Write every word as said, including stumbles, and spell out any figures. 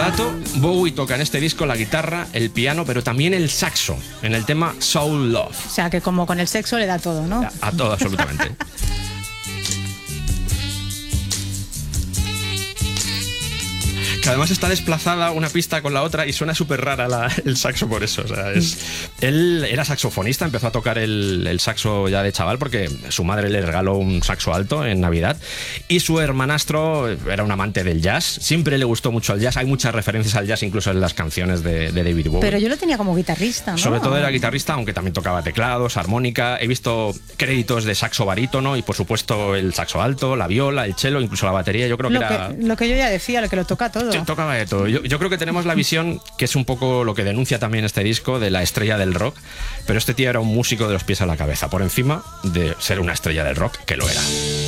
Dato, Bowie toca en este disco la guitarra, el piano, pero también el saxo, en el tema Soul Love. O sea, que como con el sexo le da todo, ¿no? A, a todo, absolutamente. Que además está desplazada una pista con la otra y suena súper rara la, el saxo por eso. O sea, es, él era saxofonista, empezó a tocar el, el saxo ya de chaval porque su madre le regaló un saxo alto en Navidad y su hermanastro era un amante del jazz. Siempre le gustó mucho el jazz. Hay muchas referencias al jazz incluso en las canciones de, de David Bowie. Pero yo lo tenía como guitarrista, ¿no? Sobre todo era guitarrista, aunque también tocaba teclados, armónica. He visto créditos de saxo barítono y por supuesto el saxo alto, la viola, el cello, incluso la batería. Yo creo que lo era... Que, lo que yo ya decía, lo que lo toca todo. Sí, tocaba de todo. Yo, yo creo que tenemos la visión, que es un poco lo que denuncia también este disco, de la estrella del rock, pero este tío era un músico de los pies a la cabeza, por encima de ser una estrella del rock, que lo era.